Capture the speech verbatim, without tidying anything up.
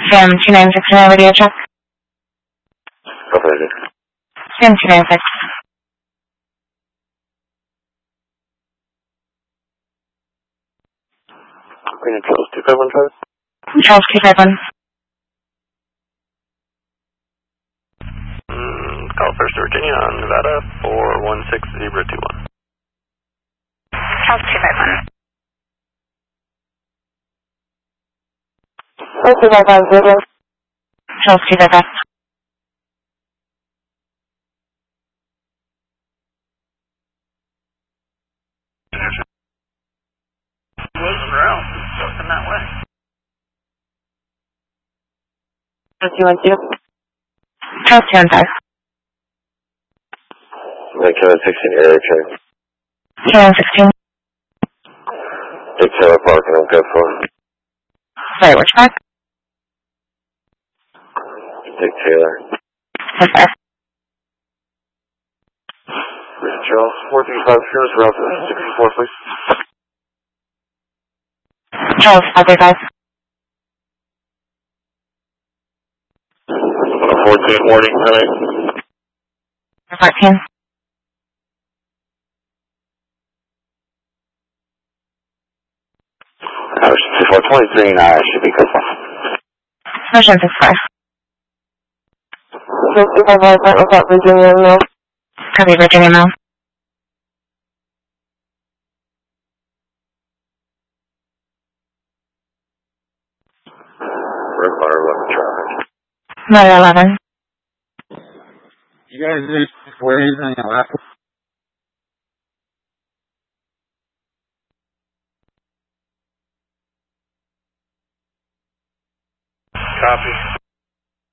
Sam two nine six nine radio check. Operator. Sam two nine six. Green Charles two five one five. Charles two five one. Mm, call First Virginia on Nevada four one six zero two one. Charles two five one. two five one zero. Charles two five one. Wasn't around. Something that way. two one two. Charles two one five. Kevin sixteen area check. Kevin sixteen. Big Taylor Park and I'm good for. Sorry, which park? Big Taylor. Yes, sir. Green Charles four three five Here's route sixty-four, please. Charles five three five. fourteen warning tonight. fourteen. Ocean two four twenty-three and I should be good. Ocean six five. two five one, what's up, Virginia, no? Copy, Virginia Mail. Red bar eleven traffic. Motor eleven. You guys are just ways on your left. Copy.